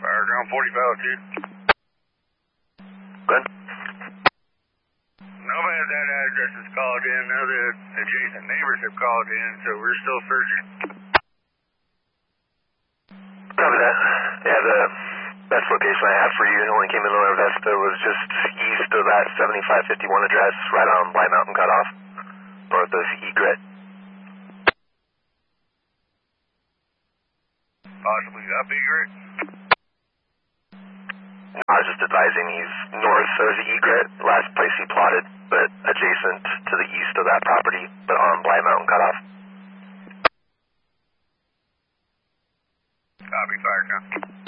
Fireground 40 Good. Nobody at that address has called in. None of the adjacent neighbors have called in, so we're still searching. Copy that. Yeah, the best location I have for you, only came in Nueva Vista, was just east of that 7551 address, right on White Mountain Cutoff, north of Egret. Possibly up Egret? I was just advising he's north of Egret, last place he plotted, but adjacent to the east of that property, but on White Mountain Cutoff. Copy, Fireground.